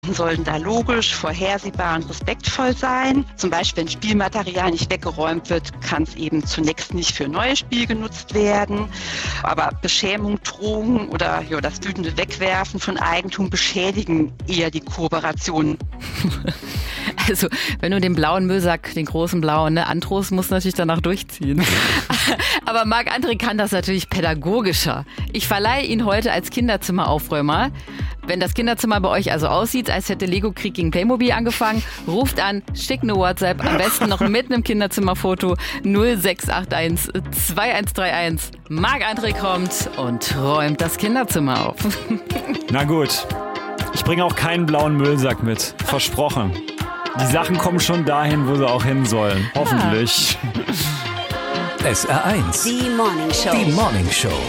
sollten da logisch, vorhersehbar und respektvoll sein. Zum Beispiel, wenn Spielmaterial nicht weggeräumt wird, kann es eben zunächst nicht für neues Spiel genutzt werden. Aber Beschämung, Drohung oder das wütende Wegwerfen von Eigentum beschädigen eher die Kooperation. Also, wenn du den blauen Müllsack, den großen blauen, androhst, musst du natürlich danach durchziehen. Aber Marc-André kann das natürlich pädagogischer. Ich verleihe ihn heute als Kinderzimmeraufräumer. Wenn das Kinderzimmer bei euch also aussieht, als hätte Lego-Krieg gegen Playmobil angefangen, ruft an, schickt eine WhatsApp, am besten noch mit einem Kinderzimmerfoto 0681 2131. Marc-André kommt und räumt das Kinderzimmer auf. Na gut, ich bringe auch keinen blauen Müllsack mit. Versprochen. Die Sachen kommen schon dahin, wo sie auch hin sollen. Hoffentlich. SR1. Die Morning Show. Die Morning Show.